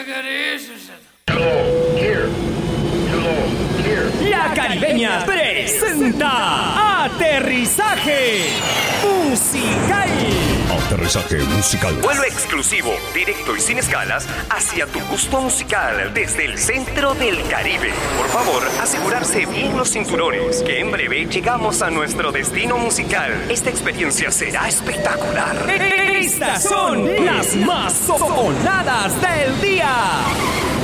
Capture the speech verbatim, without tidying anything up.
La Caribeña presenta Aterrizaje Musical. Aterrizaje musical. Vuelo exclusivo, directo y sin escalas hacia tu gusto musical desde el centro del Caribe. Por favor, asegurarse bien los cinturones, que en breve llegamos a nuestro destino musical. Esta experiencia será espectacular. Estas son las más sonadas del día.